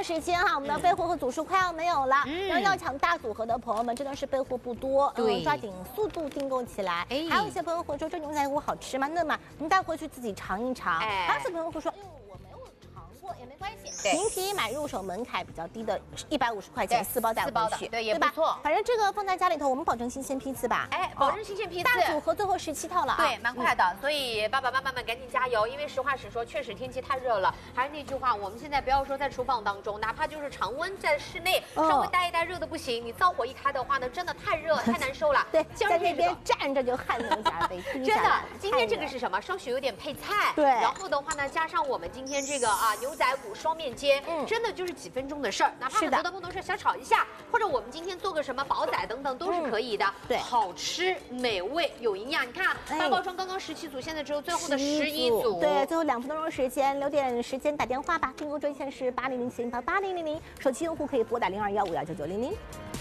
时间哈，我们的备货和组数快要没有了，然后要抢大组合的朋友们真的是备货不多，抓紧速度订购起来。还有一些朋友会说这牛仔骨好吃吗？那么您带回去自己尝一尝。还有些朋友会说，我没有尝过也没关系，您可以买入手门槛比较低的150块钱4包带回去， 对，也不错。 反正这个放在家里头，我们保证新鲜批次吧。 保证新鲜批次。 大组合最后17套了啊， 对，蛮快的。所以爸爸妈妈们赶紧加油，因为实话实说，确实天气太热了。还是那句话，我们现在不要说在厨房当中，哪怕就是常温在室内，稍微待一待热的不行，你灶火一开的话呢，真的太热太难受了。 对，在那边站着就汗流浃背。 真的，今天这个是什么？稍许有点配菜。 对。 然后的话呢，加上我们今天这个牛仔骨双面煎，真的就是几分钟的事儿。哪怕很多的朋友说想炒一下，或者我们今天做个什么煲仔等等都是可以的。对，好吃美味有营养。你看大包装刚刚17组，现在只有最后的11组。 对，最后2分多钟时间，留点时间打电话吧。订购专线是8007088000，手机用户可以拨打0215199900。